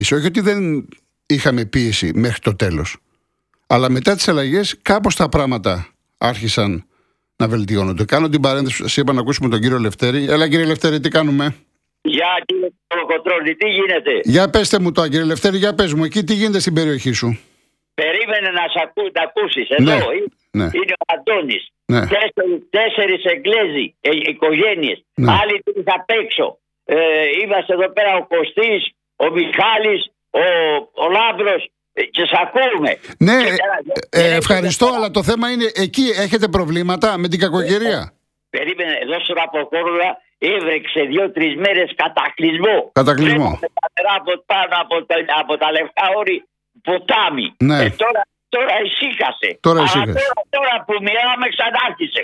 Όχι ότι δεν είχαμε πίεση μέχρι το τέλος. Αλλά μετά τις αλλαγές κάπως τα πράγματα άρχισαν να βελτιώνονται. Κάνω την παρένθεση, σας είπα να ακούσουμε τον κύριο Λευτέρη. Έλα κύριε Λευτέρη, τι κάνουμε? Γεια κύριε Κολοκοτρώνη, τι γίνεται? Για πέστε μου τώρα κύριε Λευτέρη, για πες μου, εκεί τι γίνεται στην περιοχή σου? Περίμενε να τα ακούσεις. Εδώ ναι. Είναι ο Αντώνης. Ναι. Τέσσερις Εγγλέζοι, οικογένειες. Ναι. Άλλοι τρεις απ' έξω. Είμαστε εδώ πέρα ο Κωστής, ο Μιχάλης, ο Λάμπρος και σ' ακούμε. Ναι, ευχαριστώ, αλλά το θέμα είναι εκεί έχετε προβλήματα με την κακοκαιρία? Περίμενε, εδώ στον Αποκόρδα έβρεξε 2-3 μέρες κατακλυσμό. Κατακλυσμό. Με τα νερά από τα Λευκά Όρη ποτάμι. Ναι. Τώρα ησύχασε. Τώρα που μιλάμε ξανάρχισε.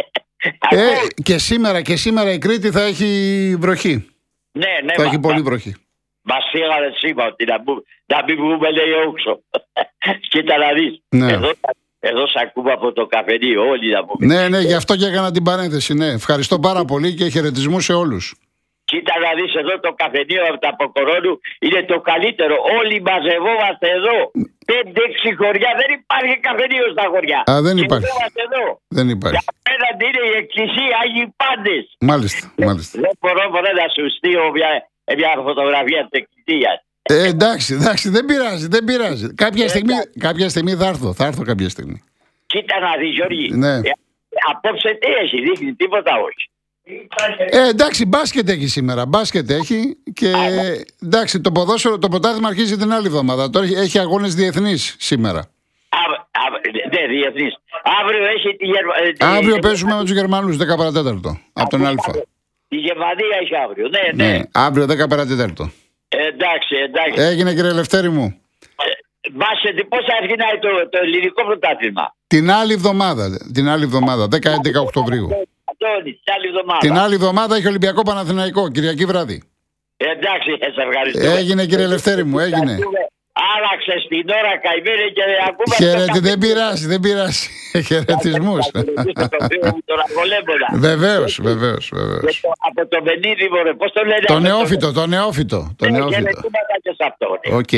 Και σήμερα η Κρήτη θα έχει βροχή. Ναι. Θα έχει πολύ βροχή. Μας φύγανε σήμερα ότι να μην βγούμε λέει όξο. Κοίτα να δεις. Ναι. Εδώ σ' ακούμε από το καφενείο όλοι να πούμε. Ναι, γι' αυτό και έκανα την παρένθεση. Ναι. Ευχαριστώ πάρα πολύ και χαιρετισμού σε όλους. Κοίτα να δεις εδώ το καφενείο από τα Αποκορώνου είναι το καλύτερο. Όλοι μαζευόμαστε εδώ. 5-6 χωριά. Δεν υπάρχει καφενείο στα χωριά. Δεν υπάρχει. Εδώ. Δεν υπάρχει. Για μένα είναι η εκκλησία, Άγιοι Πάντες. Μάλιστα. Δεν μπορώ να σου στείλω μια φωτογραφία της εκκλησίας. Εντάξει, δεν πειράζει. Κάποια στιγμή θα έρθω κάποια στιγμή. Κοίτα να δεις Γιώργη. Ναι. Απόψε τι έχει, δείχνει τίποτα όχι. Εντάξει, μπάσκετ έχει σήμερα. Μπάσκετ έχει και εντάξει, το πρωτάθλημα αρχίζει την άλλη εβδομάδα. Τώρα έχει αγώνες διεθνείς σήμερα. Ναι, διεθνείς. Αύριο έχει τη Γερμανία. Αύριο παίζουμε με τους Γερμανούς 10 παρατέταρτο από τον Αλφα. Η Γερμανία έχει αύριο. Ναι. Αύριο 10 παρατέταρτο. Εντάξει. Έγινε κύριε Λευτέρη μου. Μπάσκετ, πώς θα αρχινάει το ελληνικό πρωτάθλημα? Την άλλη εβδομάδα, 10-11 Οκτωβρίου. Την άλλη εβδομάδα έχει Ολυμπιακό Παναθηναϊκό, Κυριακή βράδυ. Εντάξει, σε ευχαριστώ. Έγινε κύριε Λευτέρη μου, έγινε. Άλλαξε την ώρα καημένη και ακούμε. Χαίρετε, δεν πειράζει. Χαιρετισμούς. Βεβαίως. Από το Βενίδη, πώς το λένε? Το νεόφυτο. Οκ.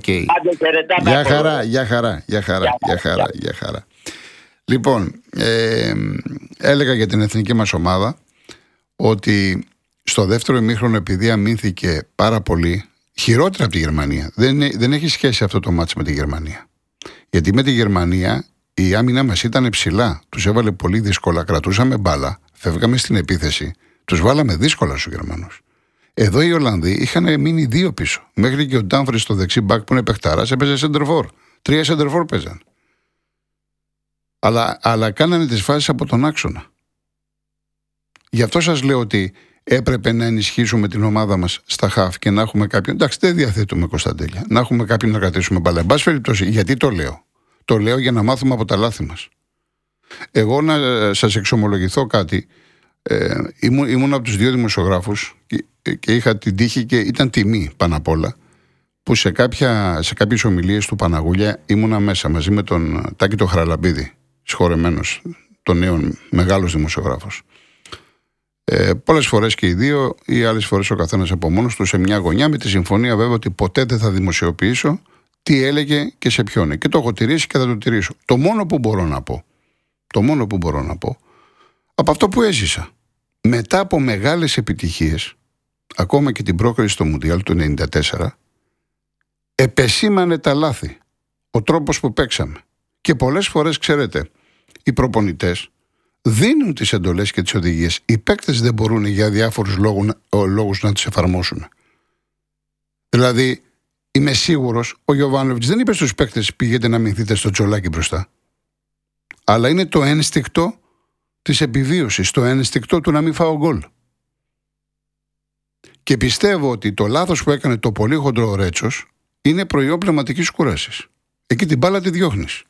Γεια χαρά. Λοιπόν, έλεγα για την εθνική μας ομάδα ότι στο δεύτερο ημίχρονο, επειδή αμήνθηκε πάρα πολύ, χειρότερα από τη Γερμανία. Δεν έχει σχέση αυτό το μάτς με τη Γερμανία. Γιατί με τη Γερμανία η άμυνα μας ήταν ψηλά. Τους έβαλε πολύ δύσκολα. Κρατούσαμε μπάλα, φεύγαμε στην επίθεση. Τους βάλαμε δύσκολα στους Γερμανούς. Εδώ οι Ολλανδοί είχαν μείνει 2 πίσω. Μέχρι και ο Ντάμφρις στο δεξί μπακ που είναι παιχτάρας έπαιζε σεντερφόρ. 3 σεντερφόρ παίζαν. Αλλά κάνανε τις φάσεις από τον άξονα. Γι' αυτό σας λέω ότι έπρεπε να ενισχύσουμε την ομάδα μας στα χαφ και να έχουμε κάποιον. Εντάξει, δεν διαθέτουμε Κωνσταντέλια. Να έχουμε κάποιον να κρατήσουμε μπάλα. Εν πάση περιπτώσει, γιατί το λέω? Το λέω για να μάθουμε από τα λάθη μας. Εγώ να σας εξομολογηθώ κάτι. Ήμουν από τους 2 δημοσιογράφους και είχα την τύχη και ήταν τιμή πάνω απ' όλα που σε κάποιες ομιλίες του Παναγούλια ήμουνα μέσα μαζί με τον Τάκη τον Χαραλαμπίδη, συγχωρεμένος, τον νέο μεγάλος δημοσιογράφος. Πολλές φορές και οι 2 ή άλλες φορές ο καθένας από μόνος του σε μια γωνιά, με τη συμφωνία βέβαια ότι ποτέ δεν θα δημοσιοποιήσω τι έλεγε και σε ποιον. Και το έχω τηρήσει και θα το τηρήσω. Το μόνο που μπορώ να πω από αυτό που έζησα μετά από μεγάλες επιτυχίες, ακόμα και την πρόκριση στο Μουντιάλ του 1994, επεσήμανε τα λάθη, ο τρόπος που παίξαμε. Και πολλές φορές, ξέρετε, οι προπονητές δίνουν τις εντολές και τις οδηγίες. Οι παίκτες δεν μπορούν για διάφορους λόγους να τις εφαρμόσουν. Δηλαδή, είμαι σίγουρος, ο Γιοβάνοβιτς δεν είπε στους παίκτες πήγαινε να μηνθείτε στο τζολάκι μπροστά. Αλλά είναι το ένστικτο της επιβίωσης, το ένστικτο του να μην φάω γκολ. Και πιστεύω ότι το λάθος που έκανε το πολύ χοντρό ο Ρέτσος είναι προϊόν πνευματικής κούρασης. Εκεί την μπάλα τη διώχνεις.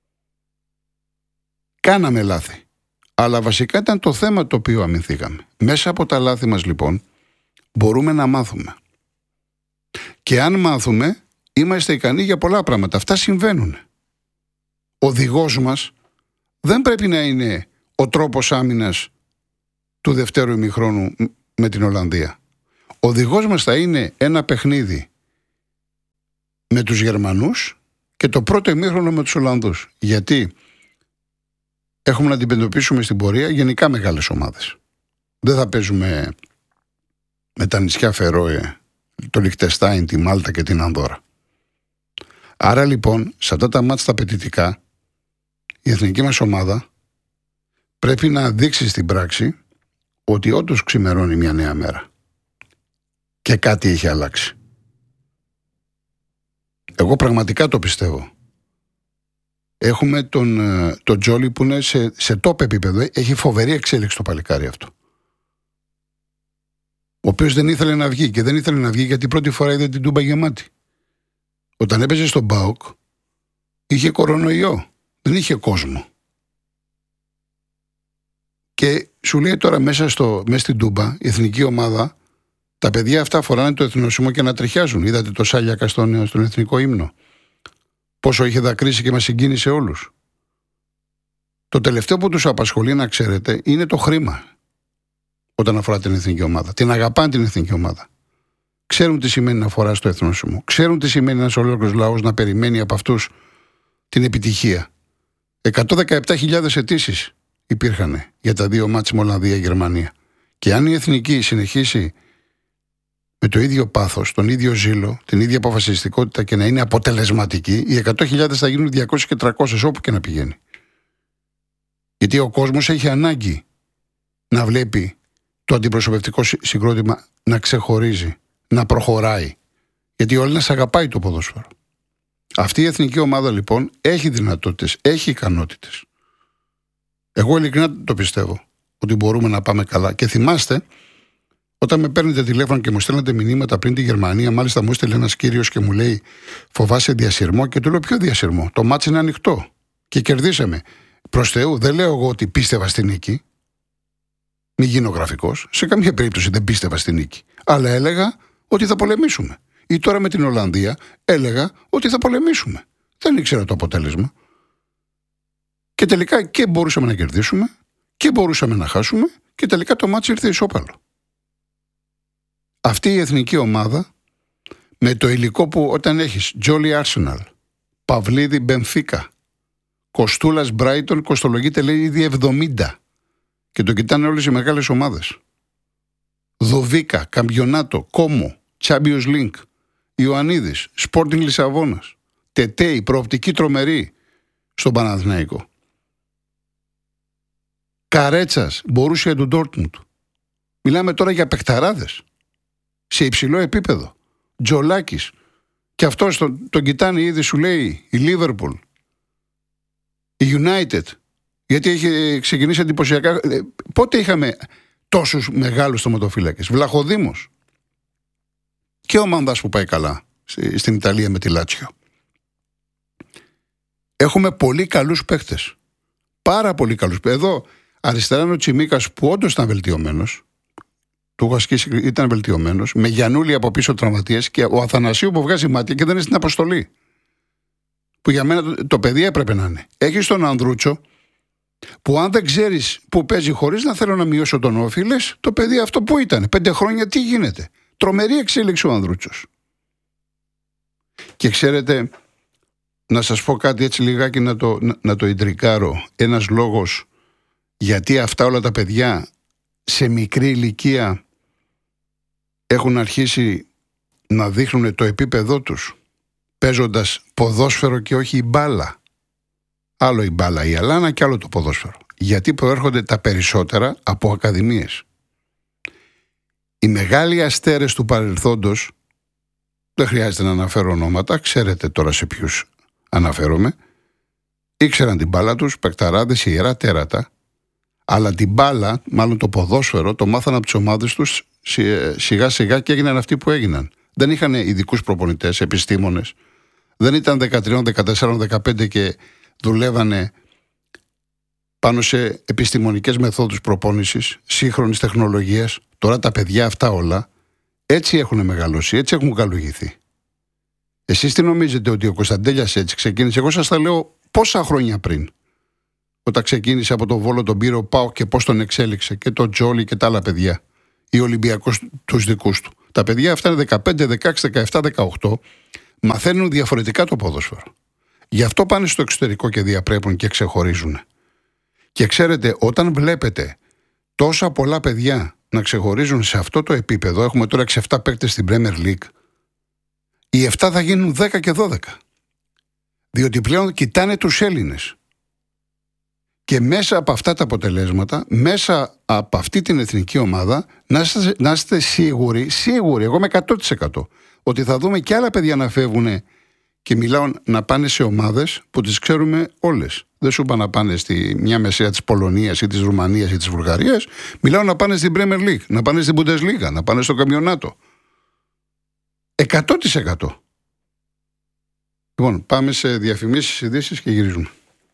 Κάναμε λάθη. Αλλά βασικά ήταν το θέμα το οποίο αμυνθήκαμε. Μέσα από τα λάθη μας λοιπόν μπορούμε να μάθουμε. Και αν μάθουμε είμαστε ικανοί για πολλά πράγματα. Αυτά συμβαίνουν. Ο οδηγός μας δεν πρέπει να είναι ο τρόπος άμυνας του δευτέρου ημιχρόνου με την Ολλανδία. Ο οδηγός μας θα είναι ένα παιχνίδι με τους Γερμανούς και το πρώτο ημίχρονο με τους Ολλανδούς. Γιατί έχουμε να αντιμετωπίσουμε στην πορεία γενικά μεγάλες ομάδες. Δεν θα παίζουμε με τα νησιά Φερόε, το Λιχτεστάιν, τη Μάλτα και την Ανδόρα. Άρα λοιπόν, σε αυτά τα μάτς τα απαιτητικά, η εθνική μας ομάδα πρέπει να δείξει στην πράξη ότι όντως ξημερώνει μια νέα μέρα. Και κάτι έχει αλλάξει. Εγώ πραγματικά το πιστεύω. Έχουμε τον Τζόλι που είναι σε top επίπεδο. Έχει φοβερή εξέλιξη το παλικάρι αυτό. Ο οποίος δεν ήθελε να βγει. Και δεν ήθελε να βγει γιατί πρώτη φορά είδε την Τούμπα γεμάτη. Όταν έπαιζε στον ΠΑΟΚ, είχε κορονοϊό. Δεν είχε κόσμο. Και σου λέει τώρα μέσα στην Τούμπα, η εθνική ομάδα, τα παιδιά αυτά φοράνε το εθνοσύμβολο και να τριχιάζουν. Είδατε το Σάλιακα στον εθνικό ύμνο. Πόσο είχε δακρύσει και μας συγκίνησε όλους. Το τελευταίο που τους απασχολεί, να ξέρετε, είναι το χρήμα. Όταν αφορά την εθνική ομάδα. Την αγαπάνε την εθνική ομάδα. Ξέρουν τι σημαίνει να φοράς το εθνόσημο. Ξέρουν τι σημαίνει ένας ολόκληρος λαός να περιμένει από αυτούς την επιτυχία. 117.000 αιτήσεις υπήρχαν για τα δύο μάτς με Ολλανδία-Γερμανία. Και αν η εθνική συνεχίσει με το ίδιο πάθος, τον ίδιο ζήλο, την ίδια αποφασιστικότητα και να είναι αποτελεσματική, οι 100.000 θα γίνουν 200 και 300 όπου και να πηγαίνει. Γιατί ο κόσμος έχει ανάγκη να βλέπει το αντιπροσωπευτικό συγκρότημα να ξεχωρίζει, να προχωράει. Γιατί ο Έλληνας αγαπάει το ποδόσφαιρο. Αυτή η εθνική ομάδα λοιπόν έχει δυνατότητες, έχει ικανότητες. Εγώ ειλικρινά το πιστεύω ότι μπορούμε να πάμε καλά. Και θυμάστε, όταν με παίρνετε τηλέφωνο και μου στέλνετε μηνύματα πριν τη Γερμανία, μάλιστα μου έστειλε ένας κύριος και μου λέει φοβάσαι διασυρμό, και του λέω ποιο διασυρμό? Το μάτς είναι ανοιχτό και κερδίσαμε. Προς Θεού, δεν λέω εγώ ότι πίστευα στη νίκη. Μην γίνω γραφικός. Σε καμία περίπτωση δεν πίστευα στη νίκη. Αλλά έλεγα ότι θα πολεμήσουμε. Ή τώρα με την Ολλανδία έλεγα ότι θα πολεμήσουμε. Δεν ήξερα το αποτέλεσμα. Και τελικά και μπορούσαμε να κερδίσουμε και μπορούσαμε να χάσουμε και τελικά το μάτς ήρθε ισόπαλο. Αυτή η εθνική ομάδα με το υλικό που όταν έχεις Τζόλι Άρσεναλ, Παυλίδη Μπενφίκα, Κοστούλας Μπράιτον, κοστολογείται λέει ήδη 70 και το κοιτάνε όλες οι μεγάλες ομάδες. Δοβίκα, Καμπιονάτο, Κόμο, Champions League, Ιωαννίδης, Sporting Λισαβόνας, Τετέι, προοπτική τρομερή στον Παναθηναϊκό. Καρέτσας, Μπορούσια του Ντόρτμουντ. Μιλάμε τώρα για παικταράδες σε υψηλό επίπεδο. Τζολάκης. Και αυτός τον κοιτάνε ήδη, σου λέει, η Λίβερπουλ, η United. Γιατί έχει ξεκινήσει εντυπωσιακά. Πότε είχαμε τόσους μεγάλους θεματοφύλακες? Βλαχοδήμος. Και ο Μανδάς που πάει καλά στην Ιταλία με τη Λάτσιο. Έχουμε πολύ καλούς παίκτες. Πάρα πολύ καλούς παίκτες. Εδώ αριστερά είναι ο Τσιμίκας που όντως ήταν βελτιωμένος. Του έχω ασκήσει, ήταν βελτιωμένος. Με Γιαννούλη από πίσω τραυματίες και ο Αθανασίου που βγάζει μάτια και δεν είναι στην αποστολή. Που για μένα το παιδί έπρεπε να είναι. Έχεις τον Ανδρούτσο που αν δεν ξέρεις που παίζει, χωρίς να θέλω να μειώσω τον όφη, λες το παιδί αυτό που ήταν 5 χρόνια τι γίνεται? Τρομερή εξέλιξη ο Ανδρούτσος. Και ξέρετε, να σας πω κάτι έτσι λιγάκι να το ιντρικάρω. Ένας λόγος γιατί αυτά όλα τα παιδιά σε μικρή ηλικία έχουν αρχίσει να δείχνουν το επίπεδό τους παίζοντας ποδόσφαιρο και όχι η μπάλα. Άλλο η μπάλα η αλάνα και άλλο το ποδόσφαιρο. Γιατί προέρχονται τα περισσότερα από ακαδημίες. Οι μεγάλοι αστέρες του παρελθόντος, δεν χρειάζεται να αναφέρω ονόματα, ξέρετε τώρα σε ποιους αναφέρομαι, ήξεραν την μπάλα τους, παικταράδες, ιερά τέρατα, αλλά την μπάλα, μάλλον το ποδόσφαιρο, το μάθαν από τις ομάδες τους σιγά σιγά και έγιναν αυτοί που έγιναν. Δεν είχαν ειδικούς προπονητές, επιστήμονες, δεν ήταν 13, 14, 15 και δουλεύανε πάνω σε επιστημονικές μεθόδους προπόνησης, σύγχρονης τεχνολογίας. Τώρα τα παιδιά αυτά όλα έτσι έχουν μεγαλώσει, έτσι έχουν καλογηθεί. Εσείς τι νομίζετε ότι ο Κωνσταντέλιας έτσι ξεκίνησε? Εγώ σας τα λέω πόσα χρόνια πριν. Όταν ξεκίνησε από τον Βόλο, τον πήρε ο ΠΑΟΚ και πώς τον εξέλιξε και τον Τζόλι και τα άλλα παιδιά. Ή Ολυμπιακός τους δικούς του. Τα παιδιά αυτά είναι 15, 16, 17, 18. Μαθαίνουν διαφορετικά το ποδόσφαιρο. Γι' αυτό πάνε στο εξωτερικό και διαπρέπουν και ξεχωρίζουν. Και ξέρετε, όταν βλέπετε τόσα πολλά παιδιά να ξεχωρίζουν σε αυτό το επίπεδο, έχουμε τώρα 6-7 παίκτες στην Premier League, οι 7 θα γίνουν 10 και 12. Διότι πλέον κοιτάνε τους Έλληνες. Και μέσα από αυτά τα αποτελέσματα, μέσα από αυτή την εθνική ομάδα, να είστε σίγουροι, εγώ είμαι 100%, ότι θα δούμε και άλλα παιδιά να φεύγουν, και μιλάω να πάνε σε ομάδες που τις ξέρουμε όλες. Δεν σου είπα να πάνε στη μια μεσαία της Πολωνίας ή της Ρουμανίας ή της Βουλγαρίας. Μιλάω να πάνε στην Premier League, να πάνε στην Bundesliga, να πάνε στο Καμπιονάτο. 100%. Λοιπόν, πάμε σε διαφημίσεις, ειδήσεις και γυρίζουμε.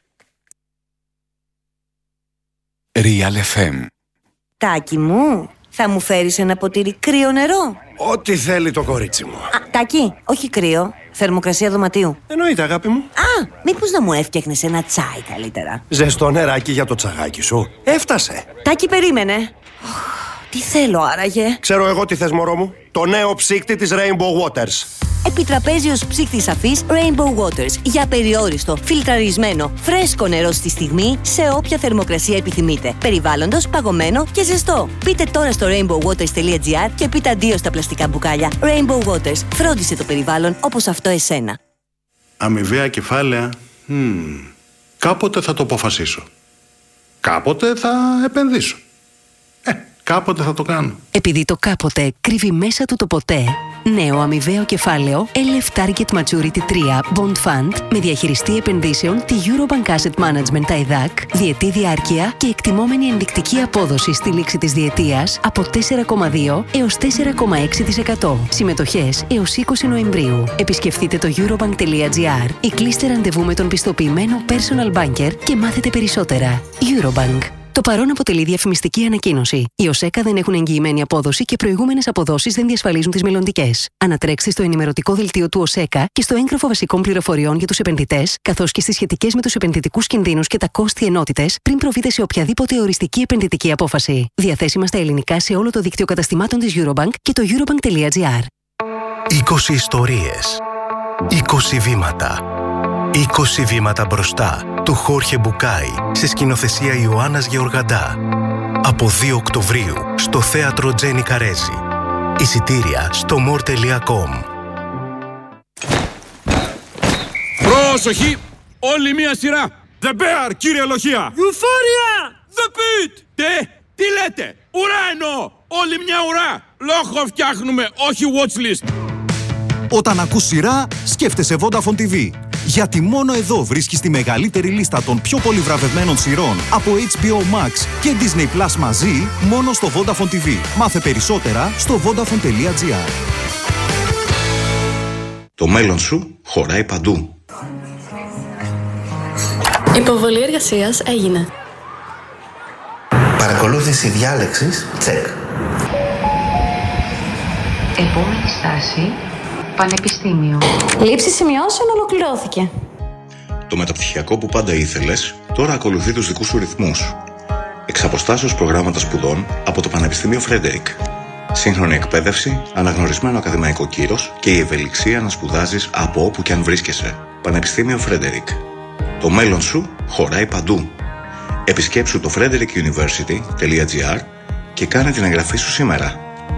Real FM. Τάκη μου, θα μου φέρεις ένα ποτήρι κρύο νερό? Ό,τι θέλει το κορίτσι μου. Τάκη, όχι κρύο. Θερμοκρασία δωματίου. Εννοείται, αγάπη μου. Μήπως να μου έφτιαχνες ένα τσάι καλύτερα? Ζεστό νεράκι για το τσαγάκι σου. Έφτασε. Τάκη, περίμενε. Τι θέλω άραγε? Ξέρω εγώ τι θες, μωρό μου. Το νέο ψύκτη της Rainbow Waters. Επιτραπέζιος ψύκτης αφής Rainbow Waters. Για περιόριστο, φιλτραρισμένο, φρέσκο νερό στη στιγμή, σε όποια θερμοκρασία επιθυμείτε. Περιβάλλοντος, παγωμένο και ζεστό. Μπείτε τώρα στο rainbowwaters.gr και πείτε αντίο στα πλαστικά μπουκάλια. Rainbow Waters. Φρόντισε το περιβάλλον όπως αυτό εσένα. Αμοιβαία κεφάλαια. Κάποτε θα το αποφασίσω. Κάποτε θα επενδύσω. Κάποτε θα το κάνω. Επειδή το κάποτε κρύβει μέσα του το ποτέ, νέο αμοιβαίο κεφάλαιο LF Target Maturity 3 Bond Fund με διαχειριστή επενδύσεων τη Eurobank Asset Management ΤΑΕΔΑΚ, διετή διάρκεια και εκτιμόμενη ενδεικτική απόδοση στη λήξη της διετίας από 4,2 έως 4,6%. Συμμετοχές έως 20 Νοεμβρίου. Επισκεφτείτε το eurobank.gr ή κλείστε ραντεβού με τον πιστοποιημένο personal banker και μάθετε περισσότερα. Eurobank. Το παρόν αποτελεί διαφημιστική ανακοίνωση. Οι ΟΣΕΚΑ δεν έχουν εγγυημένη απόδοση και προηγούμενες αποδόσεις δεν διασφαλίζουν τις μελλοντικές. Ανατρέξτε στο ενημερωτικό δελτίο του ΟΣΕΚΑ και στο έγγραφο βασικών πληροφοριών για τους επενδυτές, καθώς και στις σχετικές με τους επενδυτικούς κινδύνους και τα κόστη ενότητες, πριν προβείτε σε οποιαδήποτε οριστική επενδυτική απόφαση. Διαθέσιμα στα ελληνικά σε όλο το δίκτυο καταστημάτων της Eurobank και το eurobank.gr. 20 ιστορίες. 20 βήματα. 20 βήματα μπροστά του Χόρχε Μπουκάι σε σκηνοθεσία Ιωάννας Γεωργαντά. Από 2 Οκτωβρίου στο θέατρο Τζένι Καρέζη. Εισιτήρια στο more.com. Πρόσοχη! Όλη μία σειρά! The Bear, κύριε Λοχεία! Euphoria! The Pit! Τι λέτε! Ουρά εννοώ! Όλη μια ουρά! Λόγο φτιάχνουμε, όχι watchlist! Όταν ακούς σειρά, σκέφτεσαι Vodafone TV. Γιατί μόνο εδώ βρίσκεις τη μεγαλύτερη λίστα των πιο πολύ βραβευμένων σειρών από HBO Max και Disney Plus μαζί, μόνο στο Vodafone TV. Μάθε περισσότερα στο vodafone.gr. Το μέλλον σου χωράει παντού. Υποβολή εργασίας έγινε. Παρακολούθηση διάλεξης, check. Επόμενη στάση, Πανεπιστήμιο. Λήψη σημειώσεων ολοκληρώθηκε. Το μεταπτυχιακό που πάντα ήθελες, τώρα ακολουθεί τους δικούς σου ρυθμούς. Εξ αποστάσεως προγράμματα σπουδών από το Πανεπιστήμιο Φρέντερικ. Σύγχρονη εκπαίδευση, αναγνωρισμένο ακαδημαϊκό κύρος και η ευελιξία να σπουδάζεις από όπου και αν βρίσκεσαι. Πανεπιστήμιο Φρέντερικ. Το μέλλον σου χωράει παντού. Επισκέψου το frederickuniversity.gr και κάνε την εγγραφή σου σήμερα.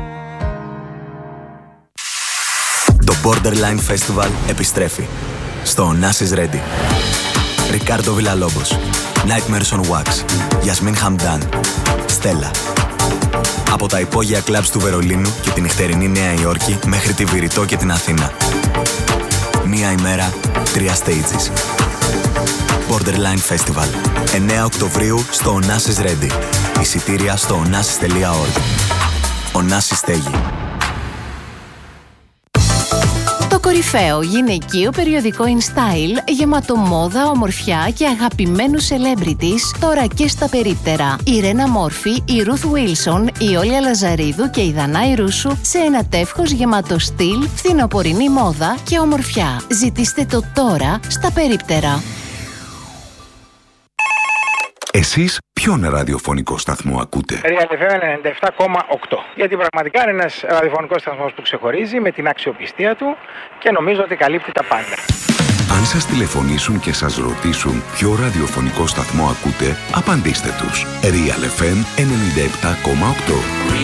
Το Borderline Festival επιστρέφει στο Onassis Ready. Ρικάρντο Βιλαλόμπος, Nightmares on Wax, Γιασμίν Χαμντάν, Στέλλα. Από τα υπόγεια κλαμπς του Βερολίνου και την νυχτερινή Νέα Υόρκη μέχρι τη Βηρητό και την Αθήνα. Μία ημέρα, 3 stages. Borderline Festival, 9 Οκτωβρίου στο Onassis Ready. Εισιτήρια στο onassis.org. Onassis στέγη. Το κορυφαίο γυναικείο περιοδικό InStyle, γεμάτο μόδα, ομορφιά και αγαπημένους celebrities, τώρα και στα περίπτερα. Η Ρένα Μόρφη, η Ruth Wilson, η Όλια Λαζαρίδου και η Δανάη Ρούσου σε ένα τεύχος γεμάτο στυλ, φθινοπορεινή μόδα και ομορφιά. Ζητήστε το τώρα στα περίπτερα. Εσείς ποιον ραδιοφωνικό σταθμό ακούτε? Real FM 97,8. Γιατί πραγματικά είναι ένας ραδιοφωνικός σταθμός που ξεχωρίζει με την αξιοπιστία του και νομίζω ότι καλύπτει τα πάντα. Αν σας τηλεφωνήσουν και σας ρωτήσουν ποιο ραδιοφωνικό σταθμό ακούτε, απαντήστε τους. Real FM 97,8.